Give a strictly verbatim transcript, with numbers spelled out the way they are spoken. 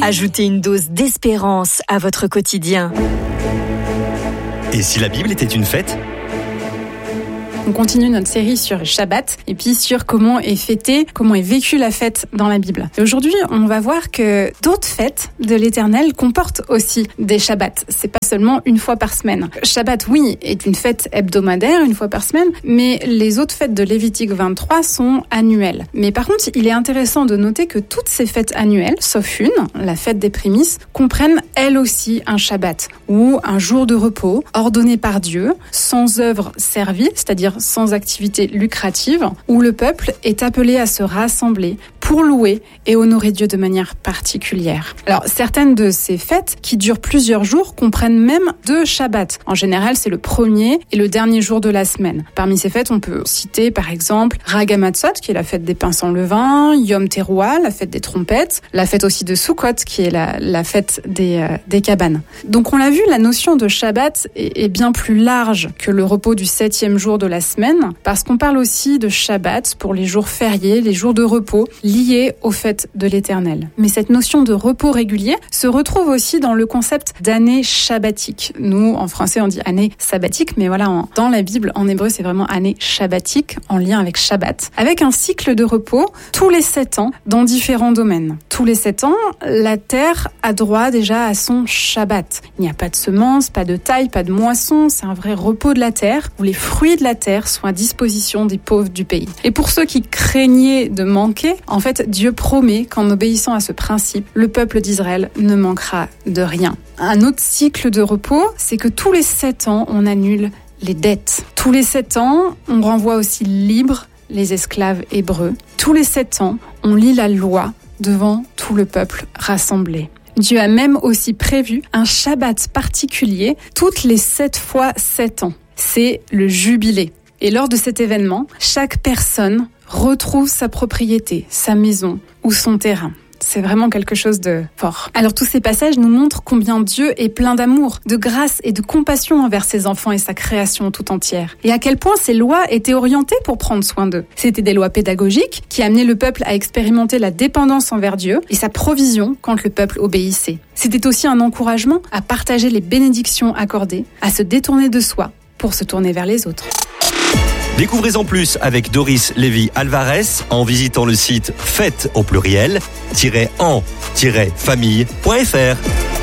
Ajoutez une dose d'espérance à votre quotidien. Et si la Bible était une fête ? On continue notre série sur Shabbat et puis sur comment est fêtée, comment est vécue la fête dans la Bible. Et aujourd'hui, on va voir que d'autres fêtes de l'Éternel comportent aussi des Shabbats. C'est pas seulement une fois par semaine. Shabbat, oui, est une fête hebdomadaire, une fois par semaine, mais les autres fêtes de Lévitique vingt-trois sont annuelles. Mais par contre, il est intéressant de noter que toutes ces fêtes annuelles, sauf une, la fête des prémices, comprennent elles aussi un Shabbat, ou un jour de repos ordonné par Dieu, sans œuvre servile, c'est-à-dire sans activité lucrative, où le peuple est appelé à se rassembler pour louer et honorer Dieu de manière particulière. Alors, certaines de ces fêtes, qui durent plusieurs jours, comprennent même deux Shabbats. En général, c'est le premier et le dernier jour de la semaine. Parmi ces fêtes, on peut citer par exemple Chag HaMatzot, qui est la fête des pains sans levain, Yom Teruah, la fête des trompettes, la fête aussi de Sukkot, qui est la, la fête des, euh, des cabanes. Donc, on l'a vu, la notion de Shabbat est, est bien plus large que le repos du septième jour de la semaine, parce qu'on parle aussi de Shabbat pour les jours fériés, les jours de repos liés aux fêtes de l'Éternel. Mais cette notion de repos régulier se retrouve aussi dans le concept d'année shabbatique. Nous, en français, on dit année sabbatique, mais voilà, en, dans la Bible, en hébreu, c'est vraiment année shabbatique, en lien avec Shabbat, avec un cycle de repos tous les sept ans dans différents domaines. Tous les sept ans, la terre a droit déjà à son Shabbat. Il n'y a pas de semences, pas de taille, pas de moisson, c'est un vrai repos de la terre, où les fruits de la terre sont à disposition des pauvres du pays. Et pour ceux qui craignaient de manquer, en fait, Dieu promet qu'en obéissant à ce principe, le peuple d'Israël ne manquera de rien. Un autre cycle de repos, c'est que tous les sept ans, on annule les dettes. Tous les sept ans, on renvoie aussi libres les esclaves hébreux. Tous les sept ans, on lit la loi devant tout le peuple rassemblé. Dieu a même aussi prévu un Shabbat particulier toutes les sept fois sept ans. C'est le jubilé. Et lors de cet événement, chaque personne retrouve sa propriété, sa maison ou son terrain. C'est vraiment quelque chose de fort. Alors tous ces passages nous montrent combien Dieu est plein d'amour, de grâce et de compassion envers ses enfants et sa création tout entière. Et à quel point ces lois étaient orientées pour prendre soin d'eux. C'était des lois pédagogiques qui amenaient le peuple à expérimenter la dépendance envers Dieu et sa provision quand le peuple obéissait. C'était aussi un encouragement à partager les bénédictions accordées, à se détourner de soi pour se tourner vers les autres. Découvrez en plus avec Doris Lévy Alvarez en visitant le site fête au pluriel en famille point f r.